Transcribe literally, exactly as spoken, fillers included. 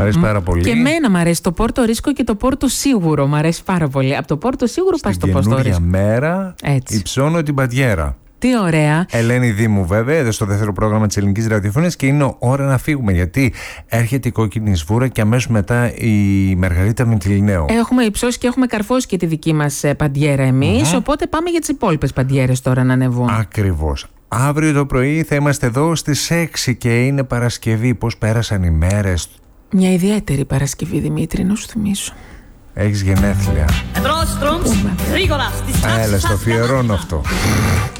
αρέσει πάρα πολύ. Και εμένα μου αρέσει το Πόρτο Ρίσκο και το Πόρτο Σίγουρο. Μου αρέσει πάρα πολύ. Από το Πόρτο Σίγουρο πας στο Πόρτο Ρίσκο. Στην καινούργια μέρα Έτσι. υψώνω την παντιέρα. Τι ωραία. Ελένη Δήμου, βέβαια, εδώ στο δεύτερο πρόγραμμα της Ελληνικής Ραδιοφωνίας, και είναι ώρα να φύγουμε, γιατί έρχεται η κόκκινη σβούρα και αμέσως μετά η Μαργαρίτα Μητυλινέου. Έχουμε υψώσει και έχουμε καρφώσει και τη δική μας παντιέρα εμείς. Mm-hmm. Οπότε πάμε για τις υπόλοιπες παντιέρες τώρα να ανεβούν. Ακριβώς. Αύριο το πρωί θα είμαστε εδώ στις έξι και είναι Παρασκευή. Πώς πέρασαν οι μέρες? Μια ιδιαίτερη Παρασκευή, Δημήτρη, να σου θυμίσω. Έχεις γενέθλια. Έλα, στο αφιερώνω αυτό.